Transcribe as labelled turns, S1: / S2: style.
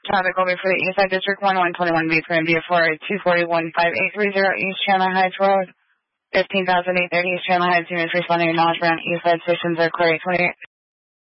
S1: Traffic will be for the Eastside District 1121B for India 2415830 East Chandler Heights Road, 15,830 East Chandler Heights. Units responding acknowledgement. Eastside stations are clear 28.